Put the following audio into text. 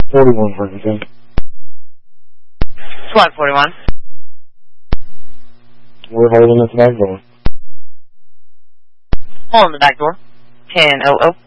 41 Ferguson. Squad 41. We're holding this back door. Holding the back door. 10-0-0.